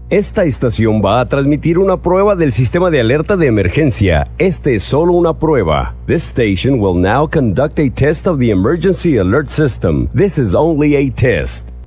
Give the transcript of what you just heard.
Esta estación va a transmitir una prueba del sistema de alerta de emergencia. Este es solo una prueba. This station will now conduct a test of the emergency alert system. This is only a test.